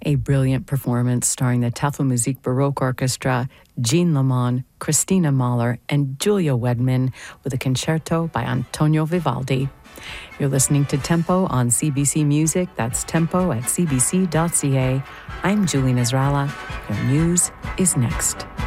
a brilliant performance starring the Tafelmusik Baroque Orchestra, Jean Lamont, Christina Mahler, and Julia Wedman with a concerto by Antonio Vivaldi. You're listening to Tempo on CBC Music. That's tempo at cbc.ca. I'm Julie Nasrallah. Your news is next.